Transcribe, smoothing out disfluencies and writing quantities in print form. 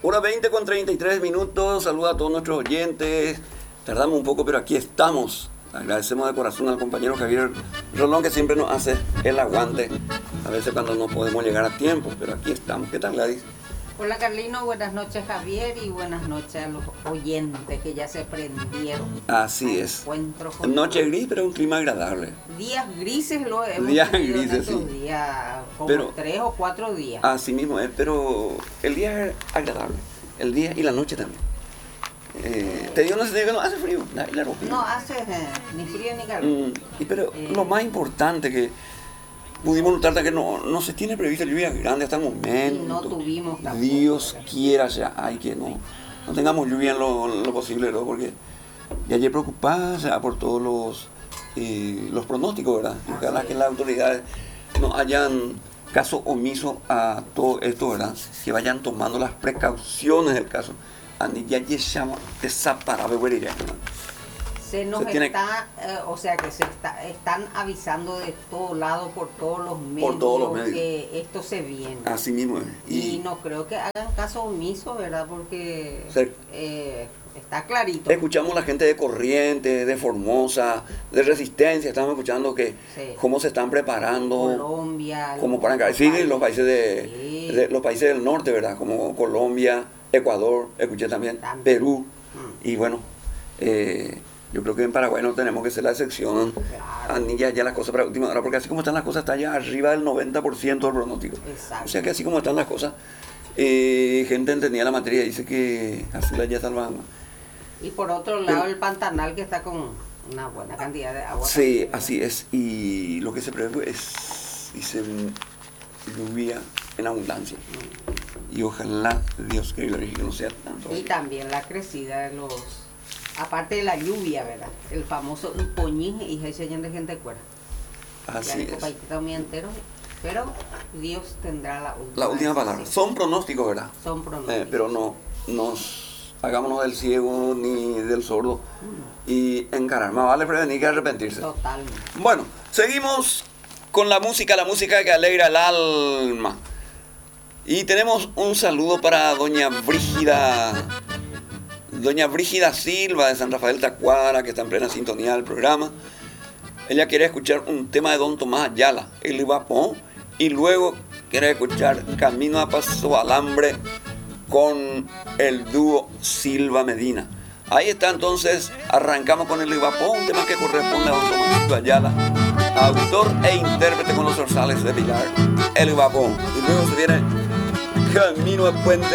Hora 20 con 33 minutos. Saluda a todos nuestros oyentes. Tardamos un poco, pero aquí estamos. Agradecemos de corazón al compañero Javier Rolón, que siempre nos hace el aguante. A veces cuando no podemos llegar a tiempo, pero aquí estamos. ¿Qué tal, Gladys? Hola Carlino, buenas noches Javier y buenas noches a los oyentes que ya se prendieron. Así es. Con noche gris, pero un clima agradable. Días grises lo hemos días tenido grises, en estos sí. días, como Pero 3 o 4 días. Así mismo es, pero el día es agradable. El día y la noche también. Te digo, no sé, que no hace frío. No hace ni frío ni calor. Pero lo más importante que pudimos notar es que no se tiene prevista lluvia grande hasta el momento. Y no tuvimos tampoco. Dios quiera ya, que no tengamos lluvia en lo posible, ¿no? Porque ya ayer preocupada ya por todos los pronósticos, ¿verdad? Y ojalá que las autoridades no hayan caso omiso a todo esto, ¿verdad? Que vayan tomando las precauciones del caso. Se nos están avisando de todos lados, por todos los medios, que esto se viene. Así mismo es. Y no creo que hagan caso omiso, ¿verdad? Porque está clarito. Escuchamos la gente de Corrientes, de Formosa, de Resistencia, estamos escuchando que cómo se están preparando. Colombia. Como para los países los países del norte, ¿verdad? Como Colombia, Ecuador, escuché también. Perú. Y bueno, yo creo que en Paraguay no tenemos que ser la excepción. Claro. Ya las cosas para última hora, porque así como están las cosas está ya arriba del 90% del pronóstico. Exacto. O sea que así como están las cosas, gente entendía la materia, dice que así la ya salvan. Y por otro lado el Pantanal, que está con una buena cantidad de agua. Sí, también, así es. Y lo que se prevé es, dice, lluvia en abundancia. Y ojalá Dios quiera que no sea tanto. Y también la crecida de aparte de la lluvia, ¿verdad? El famoso poñín y ese de gente cuera. Así es. Pero Dios tendrá la última palabra. Son pronósticos, ¿verdad? Son pronósticos. Pero no hagámonos del ciego ni del sordo y encarar. Más vale prevenir que arrepentirse. Totalmente. Bueno, seguimos con la música que alegra el alma. Y tenemos un saludo para doña Brígida Silva de San Rafael Tacuara, que está en plena sintonía del programa. Ella quiere escuchar un tema de don Tomás Ayala, El Ibapón, y luego quiere escuchar Camino a Paso Alambre con el dúo Silva Medina. Ahí está, entonces arrancamos con El Ibapón, un tema que corresponde a don Tomás Ayala, autor e intérprete con los Orzales de Pilar, El Ibapón. Y luego se viene Camino a Puente